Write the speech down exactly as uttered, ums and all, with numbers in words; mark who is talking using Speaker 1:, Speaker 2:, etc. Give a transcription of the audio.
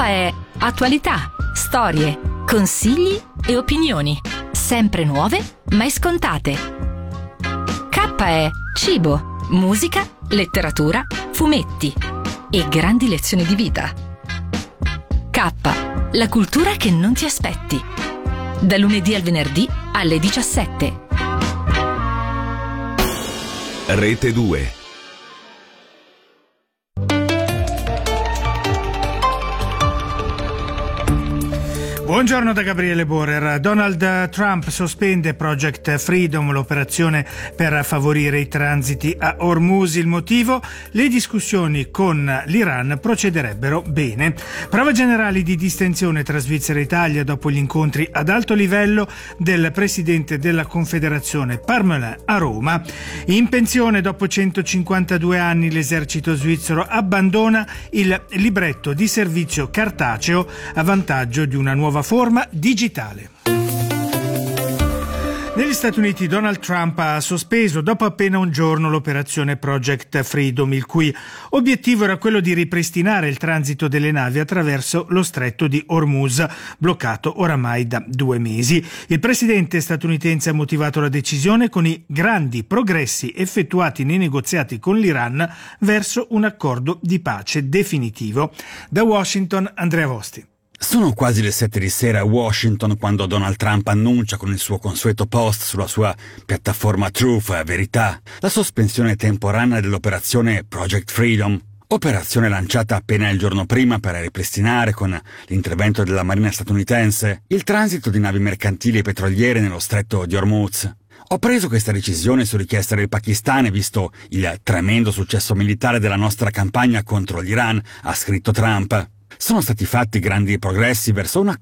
Speaker 1: è attualità, storie, consigli e opinioni, sempre nuove, mai scontate. K è cibo, musica, letteratura, fumetti e grandi lezioni di vita. K, la cultura che non ti aspetti. Da lunedì al venerdì alle diciassette.
Speaker 2: Rete due.
Speaker 3: Buongiorno da Gabriele Borer. Donald Trump sospende Project Freedom, l'operazione per favorire i transiti a Hormuz. Il motivo? Le discussioni con l'Iran procederebbero bene. Prove generali di distensione tra Svizzera e Italia dopo gli incontri ad alto livello del presidente della Confederazione Parmelin a Roma. In pensione dopo centocinquantadue anni l'esercito svizzero abbandona il libretto di servizio cartaceo a vantaggio di una nuova forma digitale. Negli Stati Uniti Donald Trump ha sospeso dopo appena un giorno l'operazione Project Freedom, il cui obiettivo era quello di ripristinare il transito delle navi attraverso lo stretto di Hormuz, bloccato oramai da due mesi. Il presidente statunitense ha motivato la decisione con i grandi progressi effettuati nei negoziati con l'Iran verso un accordo di pace definitivo. Da Washington, Andrea Vosti.
Speaker 4: Sono quasi le sette di sera a Washington quando Donald Trump annuncia con il suo consueto post sulla sua piattaforma Truth, Verità, la sospensione temporanea dell'operazione Project Freedom, operazione lanciata appena il giorno prima per ripristinare, con l'intervento della Marina statunitense, il transito di navi mercantili e petroliere nello stretto di Hormuz. Ho preso questa decisione su richiesta del Pakistan, visto il tremendo successo militare della nostra campagna contro l'Iran, ha scritto Trump. Sono stati fatti grandi progressi verso un accordo